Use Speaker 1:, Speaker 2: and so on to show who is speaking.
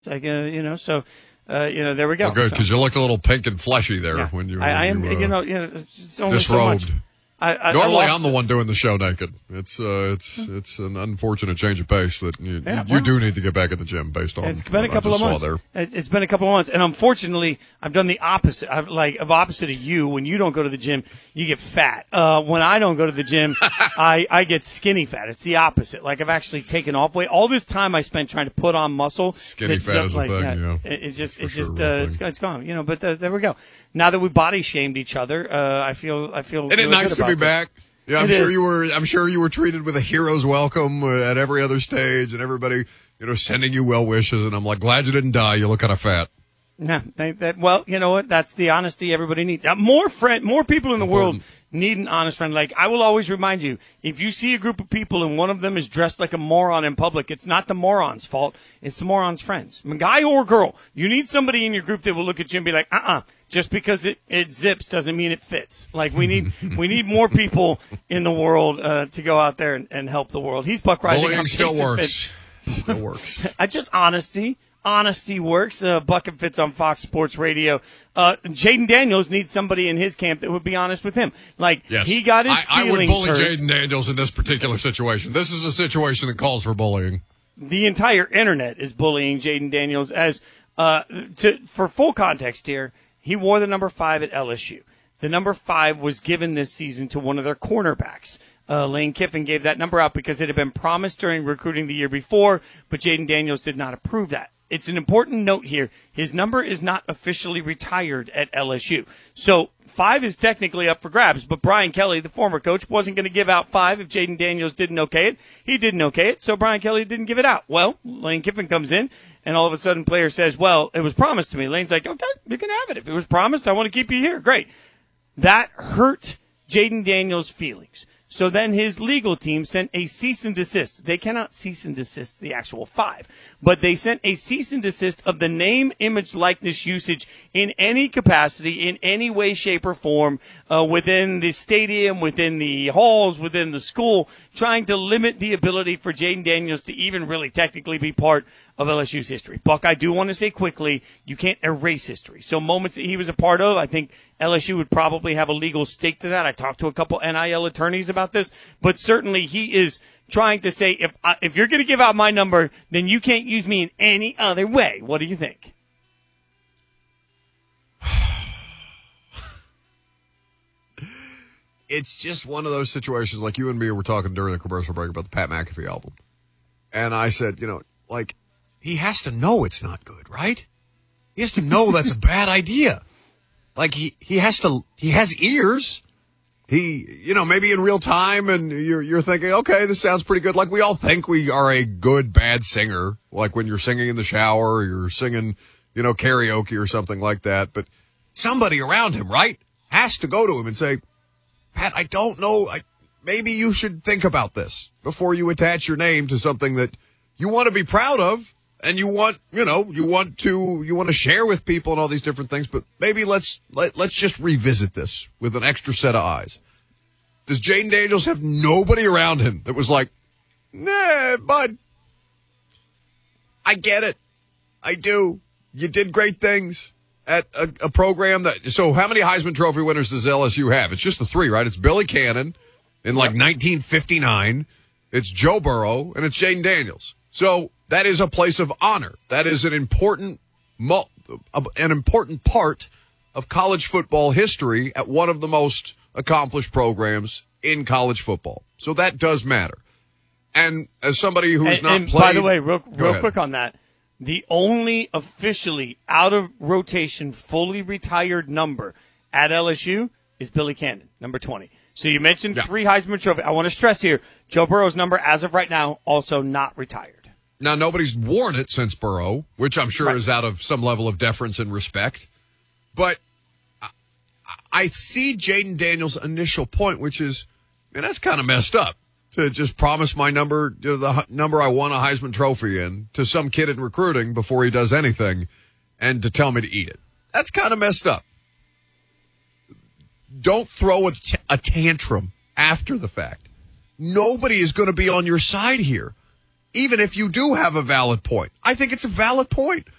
Speaker 1: Like, so, there we go.
Speaker 2: Oh, good, because
Speaker 1: so,
Speaker 2: you looked a little pink and fleshy there when you.
Speaker 1: I am. It's only
Speaker 2: disrobed.
Speaker 1: so much.
Speaker 2: Normally, I'm the one doing the show naked. It's an unfortunate change of pace that you do need to get back at the gym based on.
Speaker 1: It's been a couple of months. It's been a couple of months, and unfortunately, I've done the opposite. Opposite of you. When you don't go to the gym, you get fat. When I don't go to the gym, I get skinny fat. It's the opposite. Like I've actually taken off weight. All this time I spent trying to put on muscle.
Speaker 2: Skinny fat is a thing.
Speaker 1: It's gone. But there we go. Now that we body shamed each other, I feel.
Speaker 2: Isn't it nice to be back? Yeah, I'm sure you were treated with a hero's welcome at every other stage, and everybody, sending you well wishes. And I'm like, glad you didn't die. You look kind of fat.
Speaker 1: Yeah. Well, you know what? That's the honesty everybody needs. More people in the world need an honest friend. Like, I will always remind you, if you see a group of people and one of them is dressed like a moron in public, it's not the moron's fault. It's the moron's friends. Guy or girl, you need somebody in your group that will look at you and be like, just because it zips doesn't mean it fits. Like, we need more people in the world to go out there and help the world. He's Buck Rising.
Speaker 2: Bullying still works. Still works.
Speaker 1: Just honesty. Honesty works. Buck and Fitz on Fox Sports Radio. Jaden Daniels needs somebody in his camp that would be honest with him. Like, yes. He got his feelings
Speaker 2: I would bully Jaden Daniels in this particular situation. This is a situation that calls for bullying.
Speaker 1: The entire internet is bullying Jaden Daniels. For full context here, he wore the number 5 at LSU. The number 5 was given this season to one of their cornerbacks. Lane Kiffin gave that number out because it had been promised during recruiting the year before, but Jaden Daniels did not approve that. It's an important note here. His number is not officially retired at LSU. So 5 is technically up for grabs, but Brian Kelly, the former coach, wasn't going to give out 5 if Jaden Daniels didn't okay it. He didn't okay it, so Brian Kelly didn't give it out. Well, Lane Kiffin comes in, and all of a sudden player says, well, it was promised to me. Lane's like, okay, you can have it. If it was promised, I want to keep you here. Great. That hurt Jaden Daniels' feelings. So then his legal team sent a cease and desist. They cannot cease and desist the actual 5, but they sent a cease and desist of the name, image, likeness usage in any capacity, in any way, shape, or form, within the stadium, within the halls, within the school, trying to limit the ability for Jaden Daniels to even really technically be part of LSU's history. Buck, I do want to say quickly, you can't erase history. So moments that he was a part of, I think LSU would probably have a legal stake to that. I talked to a couple NIL attorneys about this, but certainly he is trying to say, if you're going to give out my number, then you can't use me in any other way. What do you think?
Speaker 2: It's just one of those situations, like you and me were talking during the commercial break about the Pat McAfee album. And I said, he has to know it's not good, right? He has to know that's a bad idea. Like he has ears. Maybe in real time, and you're thinking, okay, this sounds pretty good. Like we all think we are a good, bad singer. Like when you're singing in the shower, or you're singing, karaoke or something like that. But somebody around him, right, has to go to him and say, Pat, I don't know. Maybe you should think about this before you attach your name to something that you want to be proud of. And you want to share with people and all these different things, but maybe let's just revisit this with an extra set of eyes. Does Jaden Daniels have nobody around him that was like, nah, bud, I get it. I do. You did great things at a program so how many Heisman Trophy winners does LSU have? It's just the 3, right? It's Billy Cannon in 1959. It's Joe Burrow and it's Jaden Daniels. So that is a place of honor. That is an important part of college football history at one of the most accomplished programs in college football. So that does matter. And as somebody who's not played...
Speaker 1: By the way, real quick on that, the only officially out of rotation, fully retired number at LSU is Billy Cannon, number 20. So you mentioned 3 Heisman Trophy. I want to stress here, Joe Burrow's number, as of right now, also not retired.
Speaker 2: Now, nobody's worn it since Burrow, which I'm sure is out of some level of deference and respect. But I see Jaden Daniels' initial point, which is, that's kind of messed up to just promise my number, the number I won a Heisman Trophy in, to some kid in recruiting before he does anything, and to tell me to eat it. That's kind of messed up. Don't throw a tantrum after the fact. Nobody is going to be on your side here. even if you do have a valid point. I think it's a valid point.